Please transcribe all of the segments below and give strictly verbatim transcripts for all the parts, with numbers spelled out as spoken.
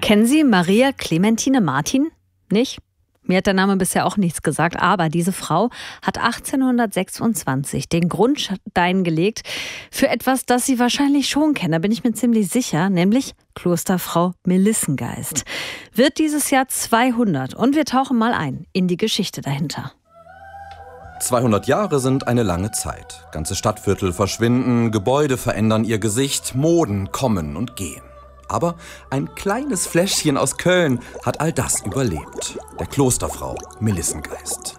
Kennen Sie Maria Clementine Martin? Nicht? Mir hat der Name bisher auch nichts gesagt, aber diese Frau hat achtzehnhundertsechsundzwanzig den Grundstein gelegt für etwas, das Sie wahrscheinlich schon kennen, da bin ich mir ziemlich sicher, nämlich Klosterfrau Melissengeist. Wird dieses Jahr zweihundert und wir tauchen mal ein in die Geschichte dahinter. zweihundert Jahre sind eine lange Zeit. Ganze Stadtviertel verschwinden, Gebäude verändern ihr Gesicht, Moden kommen und gehen. Aber ein kleines Fläschchen aus Köln hat all das überlebt. Der Klosterfrau Melissengeist.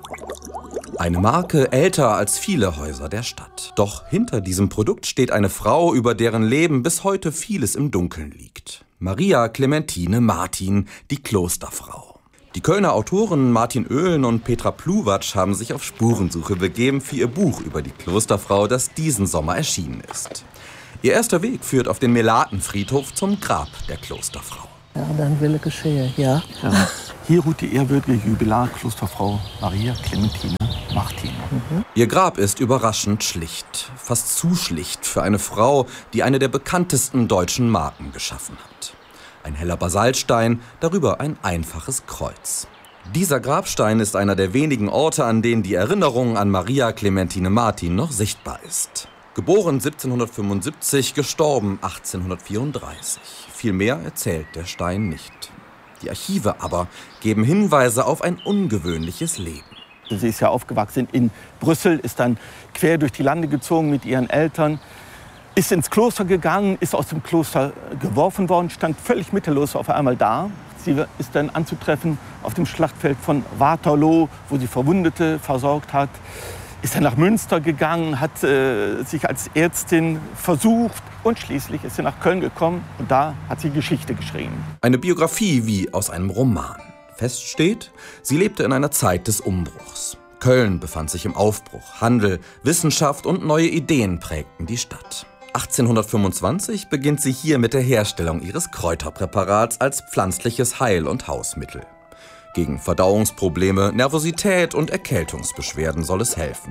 Eine Marke älter als viele Häuser der Stadt. Doch hinter diesem Produkt steht eine Frau, über deren Leben bis heute vieles im Dunkeln liegt. Maria Clementine Martin, die Klosterfrau. Die Kölner Autoren Martin Oehlen und Petra Pluwatsch haben sich auf Spurensuche begeben für ihr Buch über die Klosterfrau, das diesen Sommer erschienen ist. Ihr erster Weg führt auf den Melatenfriedhof zum Grab der Klosterfrau. Ja, dann Wille geschehe, ja. ja. Hier ruht die ehrwürdige Jubilar-Klosterfrau Maria Clementine Martin. Mhm. Ihr Grab ist überraschend schlicht, fast zu schlicht für eine Frau, die eine der bekanntesten deutschen Marken geschaffen hat. Ein heller Basaltstein, darüber ein einfaches Kreuz. Dieser Grabstein ist einer der wenigen Orte, an denen die Erinnerung an Maria Clementine Martin noch sichtbar ist. Geboren siebzehnhundertfünfundsiebzig, gestorben achtzehnhundertvierunddreißig. Viel mehr erzählt der Stein nicht. Die Archive aber geben Hinweise auf ein ungewöhnliches Leben. Sie ist ja aufgewachsen in Brüssel, ist dann quer durch die Lande gezogen mit ihren Eltern, ist ins Kloster gegangen, ist aus dem Kloster geworfen worden, stand völlig mittellos auf einmal da. Sie ist dann anzutreffen auf dem Schlachtfeld von Waterloo, wo sie Verwundete versorgt hat. Ist dann nach Münster gegangen, hat äh, sich als Ärztin versucht und schließlich ist sie nach Köln gekommen und da hat sie Geschichte geschrieben. Eine Biografie wie aus einem Roman. Fest steht, sie lebte in einer Zeit des Umbruchs. Köln befand sich im Aufbruch. Handel, Wissenschaft und neue Ideen prägten die Stadt. achtzehnhundertfünfundzwanzig beginnt sie hier mit der Herstellung ihres Kräuterpräparats als pflanzliches Heil- und Hausmittel. Gegen Verdauungsprobleme, Nervosität und Erkältungsbeschwerden soll es helfen.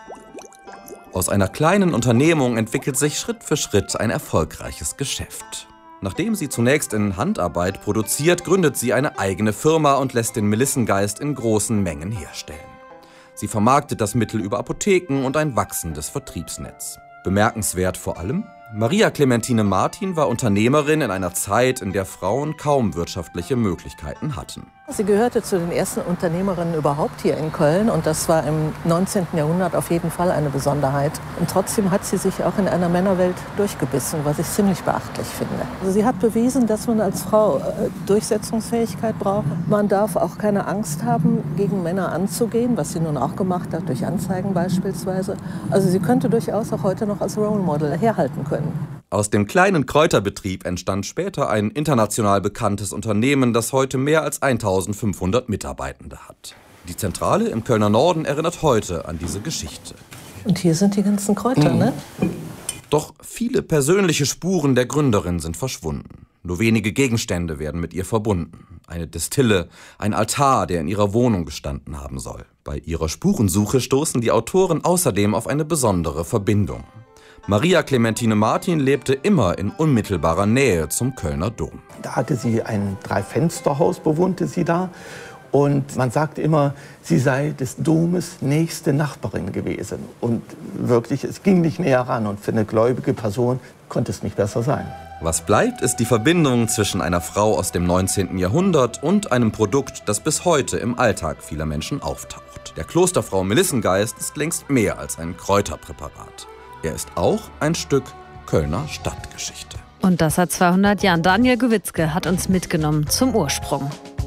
Aus einer kleinen Unternehmung entwickelt sich Schritt für Schritt ein erfolgreiches Geschäft. Nachdem sie zunächst in Handarbeit produziert, gründet sie eine eigene Firma und lässt den Melissengeist in großen Mengen herstellen. Sie vermarktet das Mittel über Apotheken und ein wachsendes Vertriebsnetz. Bemerkenswert vor allem: Maria Clementine Martin war Unternehmerin in einer Zeit, in der Frauen kaum wirtschaftliche Möglichkeiten hatten. Sie gehörte zu den ersten Unternehmerinnen überhaupt hier in Köln und das war im neunzehnten Jahrhundert auf jeden Fall eine Besonderheit. Und trotzdem hat sie sich auch in einer Männerwelt durchgebissen, was ich ziemlich beachtlich finde. Also sie hat bewiesen, dass man als Frau Durchsetzungsfähigkeit braucht. Man darf auch keine Angst haben, gegen Männer anzugehen, was sie nun auch gemacht hat, durch Anzeigen beispielsweise. Also sie könnte durchaus auch heute noch als Role Model herhalten können. Aus dem kleinen Kräuterbetrieb entstand später ein international bekanntes Unternehmen, das heute mehr als eintausendfünfhundert Mitarbeitende hat. Die Zentrale im Kölner Norden erinnert heute an diese Geschichte. Und hier sind die ganzen Kräuter, mhm. ne? Doch viele persönliche Spuren der Gründerin sind verschwunden. Nur wenige Gegenstände werden mit ihr verbunden. Eine Destille, ein Altar, der in ihrer Wohnung gestanden haben soll. Bei ihrer Spurensuche stoßen die Autoren außerdem auf eine besondere Verbindung. Maria Clementine Martin lebte immer in unmittelbarer Nähe zum Kölner Dom. Da hatte sie ein Drei-Fenster-Haus, bewohnte sie da. Und man sagt immer, sie sei des Domes nächste Nachbarin gewesen. Und wirklich, es ging nicht näher ran. Und für eine gläubige Person konnte es nicht besser sein. Was bleibt, ist die Verbindung zwischen einer Frau aus dem neunzehnten Jahrhundert und einem Produkt, das bis heute im Alltag vieler Menschen auftaucht. Der Klosterfrau Melissengeist ist längst mehr als ein Kräuterpräparat. Er ist auch ein Stück Kölner Stadtgeschichte. Und das seit zweihundert Jahren. Daniel Gewitzke hat uns mitgenommen zum Ursprung.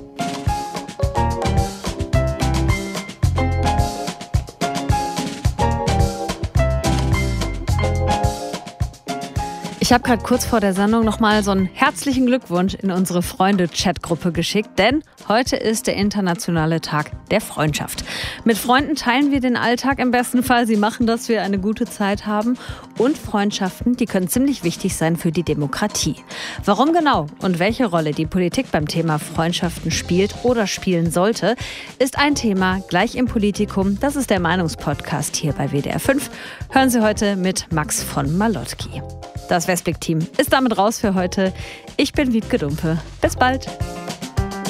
Ich habe gerade kurz vor der Sendung nochmal so einen herzlichen Glückwunsch in unsere Freunde-Chat-Gruppe geschickt, denn heute ist der internationale Tag der Freundschaft. Mit Freunden teilen wir den Alltag im besten Fall. Sie machen, dass wir eine gute Zeit haben. Und Freundschaften, die können ziemlich wichtig sein für die Demokratie. Warum genau und welche Rolle die Politik beim Thema Freundschaften spielt oder spielen sollte, ist ein Thema gleich im Politikum. Das ist der Meinungspodcast hier bei W D R fünf. Hören Sie heute mit Max von Malotki. Das Westblick-Team ist damit raus für heute. Ich bin Wiebke Dumpe. Bis bald.